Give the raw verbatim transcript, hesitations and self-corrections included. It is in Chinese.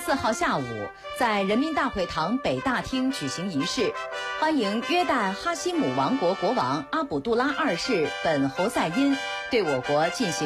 四号下午，在人民大会堂北大厅举行仪式，欢迎约旦哈希姆王国国王阿卜杜拉二世本侯赛因对我国进行